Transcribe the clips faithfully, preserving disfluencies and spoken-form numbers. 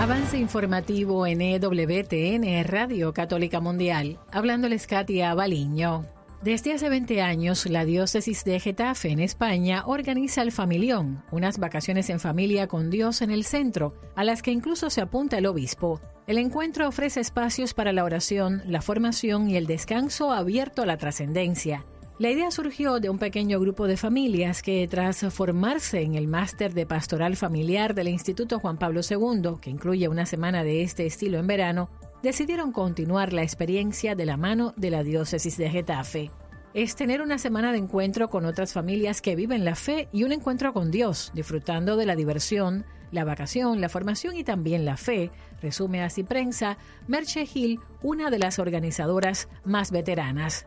Avance informativo en E W T N Radio Católica Mundial. Hablándoles Katia Baliño. Desde hace veinte años, la diócesis de Getafe, en España, organiza el Familión, unas vacaciones en familia con Dios en el centro, a las que incluso se apunta el obispo. El encuentro ofrece espacios para la oración, la formación y el descanso abierto a la trascendencia. La idea surgió de un pequeño grupo de familias que, tras formarse en el máster de pastoral familiar del Instituto Juan Pablo segundo, que incluye una semana de este estilo en verano, decidieron continuar la experiencia de la mano de la diócesis de Getafe. Es tener una semana de encuentro con otras familias que viven la fe y un encuentro con Dios, disfrutando de la diversión, la vacación, la formación y también la fe, resume así Prensa Merche Gil, una de las organizadoras más veteranas.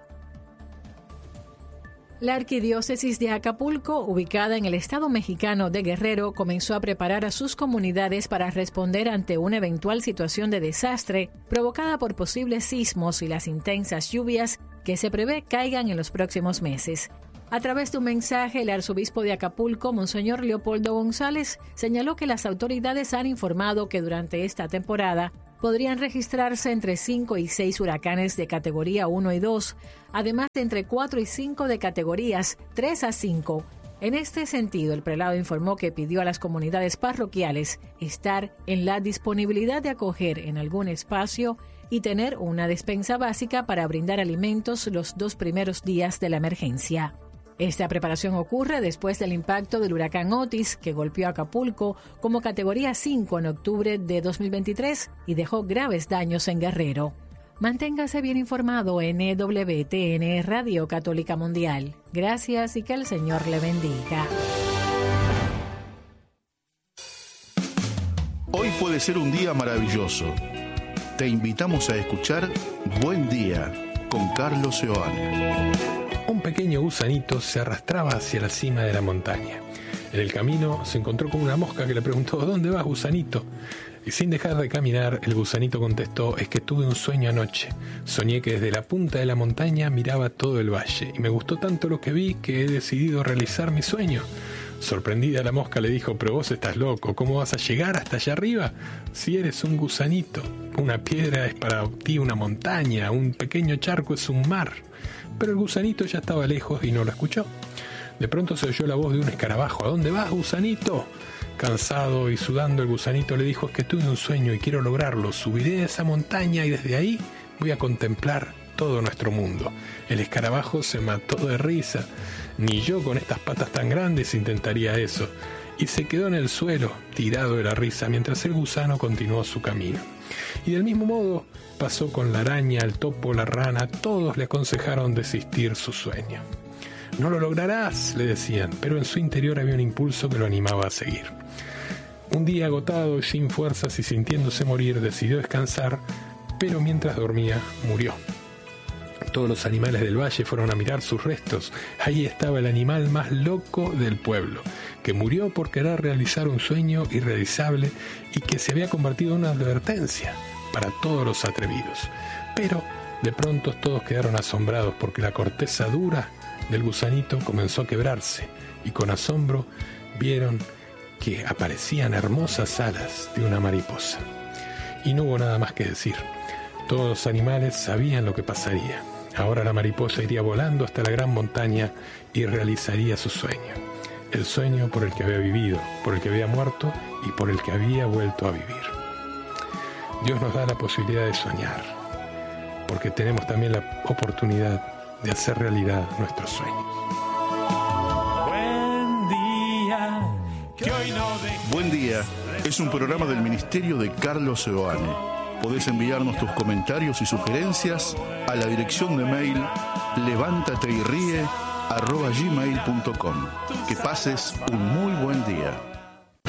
La Arquidiócesis de Acapulco, ubicada en el estado mexicano de Guerrero, comenzó a preparar a sus comunidades para responder ante una eventual situación de desastre provocada por posibles sismos y las intensas lluvias que se prevé caigan en los próximos meses. A través de un mensaje, el arzobispo de Acapulco, Monseñor Leopoldo González, señaló que las autoridades han informado que durante esta temporada podrían registrarse entre cinco y seis huracanes de categoría uno y dos, además de entre cuatro y cinco de categorías tres a cinco. En este sentido, el prelado informó que pidió a las comunidades parroquiales estar en la disponibilidad de acoger en algún espacio y tener una despensa básica para brindar alimentos los dos primeros días de la emergencia. Esta preparación ocurre después del impacto del huracán Otis, que golpeó a Acapulco como categoría cinco en octubre de dos mil veintitrés y dejó graves daños en Guerrero. Manténgase bien informado en E W T N Radio Católica Mundial. Gracias y que el Señor le bendiga. Hoy puede ser un día maravilloso. Te invitamos a escuchar Buen Día con Carlos Seoane. Un pequeño gusanito se arrastraba hacia la cima de la montaña. En el camino se encontró con una mosca que le preguntó: ¿dónde vas, gusanito? Y sin dejar de caminar, el gusanito contestó: es que tuve un sueño anoche. Soñé que desde la punta de la montaña miraba todo el valle y me gustó tanto lo que vi que he decidido realizar mi sueño. Sorprendida, la mosca le dijo: pero vos estás loco, ¿cómo vas a llegar hasta allá arriba? Si eres un gusanito, una piedra es para ti una montaña, un pequeño charco es un mar. Pero el gusanito ya estaba lejos y no lo escuchó. De pronto se oyó la voz de un escarabajo: ¿a dónde vas, gusanito? Cansado y sudando, el gusanito le dijo: es que tuve un sueño y quiero lograrlo. Subiré a esa montaña y desde ahí voy a contemplar todo nuestro mundo. El escarabajo se mató de risa. Ni yo con estas patas tan grandes intentaría eso. Y se quedó en el suelo, tirado de la risa, mientras el gusano continuó su camino. Y del mismo modo pasó con la araña, el topo, la rana. Todos le aconsejaron desistir su sueño. No lo lograrás, le decían, pero en su interior había un impulso que lo animaba a seguir. Un día, agotado y sin fuerzas y sintiéndose morir, decidió descansar, pero mientras dormía, murió. Todos los animales del valle fueron a mirar sus restos. Ahí estaba el animal más loco del pueblo, que murió por querer realizar un sueño irrealizable y que se había convertido en una advertencia para todos los atrevidos. Pero de pronto todos quedaron asombrados porque la corteza dura del gusanito comenzó a quebrarse y con asombro vieron que aparecían hermosas alas de una mariposa. Y no hubo nada más que decir. Todos los animales sabían lo que pasaría. Ahora la mariposa iría volando hasta la gran montaña y realizaría su sueño. El sueño por el que había vivido, por el que había muerto y por el que había vuelto a vivir. Dios nos da la posibilidad de soñar, porque tenemos también la oportunidad de hacer realidad nuestros sueños. Buen día, que hoy no dejes. Buen Día es un programa del Ministerio de Carlos Seoane. Podés enviarnos tus comentarios y sugerencias a la dirección de mail levántateyríe arroba gmail punto com. Que pases un muy buen día.